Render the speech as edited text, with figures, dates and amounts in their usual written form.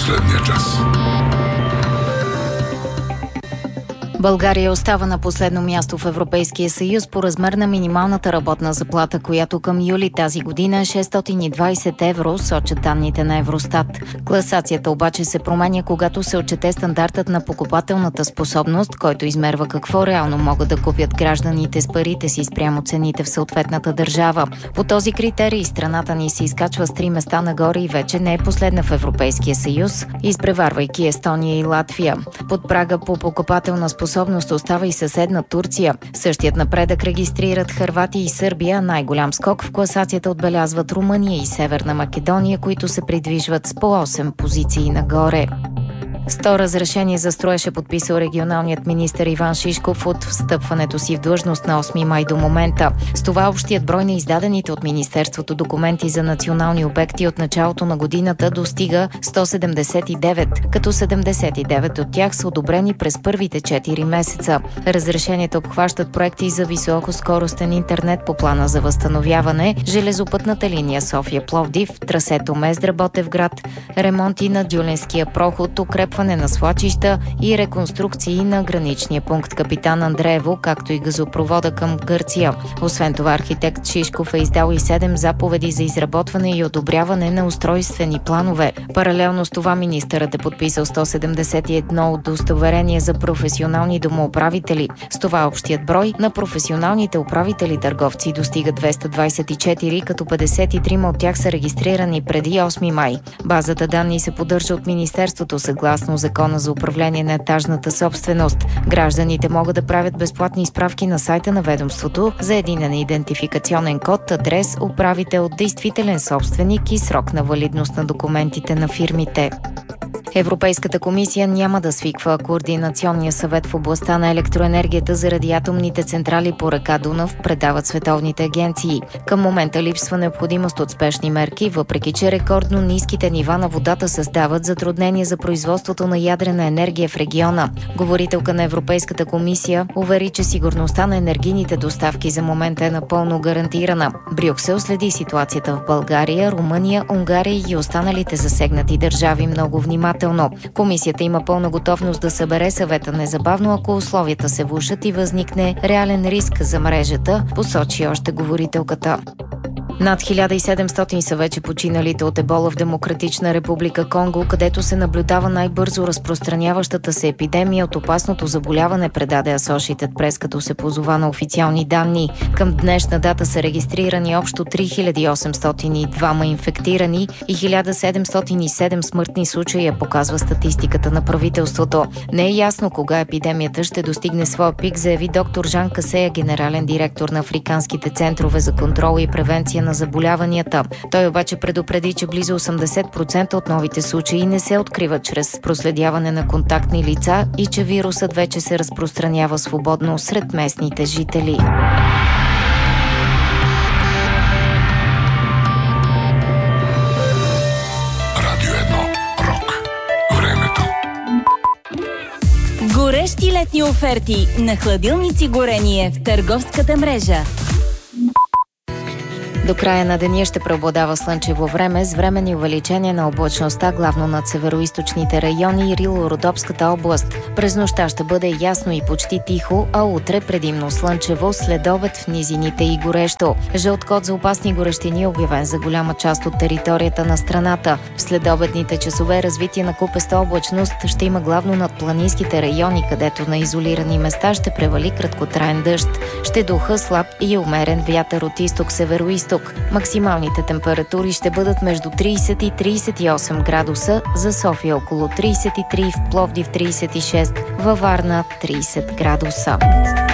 последния час. България остава на последно място в Европейския съюз по размер на минималната работна заплата, която към юли тази година е 620 евро, сочат данните на Евростат. Класацията обаче се променя, когато се отчете стандартът на покупателната способност, който измерва какво реално могат да купят гражданите с парите си спрямо цените в съответната държава. По този критерий страната ни се изкачва с 3 места нагоре и вече не е последна в Европейския съюз, изпреварвайки Естония и Латвия. Под прага по покупателна способност остава и съседна Турция. Същият напредък регистрират Хърватия и Сърбия. Най-голям скок в класацията отбелязват Румъния и Северна Македония, които се придвижват с по 8 позиции нагоре. 100 разрешение за строеж е подписал регионалният министър Иван Шишков от встъпването си в длъжност на 8 май до момента. С това общият брой на издадените от Министерството документи за национални обекти от началото на годината достига 179, като 79 от тях са одобрени през първите 4 месеца. Разрешенията обхващат проекти за високоскоростен интернет по плана за възстановяване, железопътната линия София-Пловдив, трасето Мездра-Ботевград, ремонти на Дюлинския проход, укрепване на свлачища и реконструкции на граничния пункт Капитан Андреево, както и газопровода към Гърция. Освен това, архитект Шишков е издал и 7 заповеди за изработване и одобряване на устройствени планове. Паралелно с това министърът е подписал 171 удостоверения за професионални домоуправители. С това общият брой на професионалните управители търговци достига 224, като 53 от тях са регистрирани преди 8 май. Базата данни се поддържа от Министерството съгласно Закона за управление на етажната собственост. Гражданите могат да правят безплатни справки на сайта на ведомството за единен идентификационен код, адрес, управител, действителен собственик и срок на валидност на документите на фирмите. Европейската комисия няма да свиква координационния съвет в областта на електроенергията заради атомните централи по река Дунав, предават световните агенции. Към момента липсва необходимост от спешни мерки, въпреки че рекордно ниските нива на водата създават затруднения за производството на ядрена енергия в региона. Говорителка на Европейската комисия увери, че сигурността на енергийните доставки за момента е напълно гарантирана. Брюксел следи ситуацията в България, Румъния, Унгария и останалите засегнати държави много внимателно. Комисията има пълна готовност да събере съвета незабавно, ако условията се влошат и възникне реален риск за мрежата, посочи още говорителката. Над 1700 са вече починалите от ебола в Демократична република Конго, където се наблюдава най-бързо разпространяващата се епидемия от опасното заболяване, предаде Associated Press, като се позова на официални данни. Към днешна дата са регистрирани общо 3802 инфектирани и 1707 смъртни случая, показва статистиката на правителството. Не е ясно кога епидемията ще достигне своя пик, заяви доктор Жан Касея, генерален директор на Африканските центрове за контрол и превенция на заболяванията. Той обаче предупреди, че близо 80% от новите случаи не се откриват чрез проследяване на контактни лица и че вирусът вече се разпространява свободно сред местните жители. Радио 1. Рок. Времето. Горещи летни оферти на хладилници горение в търговската мрежа. До края на деня ще преобладава слънчево време с временни увеличения на облачността, главно над североизточните райони и Рило-Родопската област. През нощта ще бъде ясно и почти тихо, а утре предимно слънчево, след обед в низините и горещо. Жълт код за опасни горещини е обявен за голяма част от територията на страната. В следобедните часове развитие на купеста облачност ще има главно над планинските райони, където на изолирани места ще превали краткотраен дъжд. Ще духа слаб и умерен вятър от изток-североизток. Максималните температури ще бъдат между 30 и 38 градуса, за София около 33, в Пловдив 36, във Варна 30 градуса.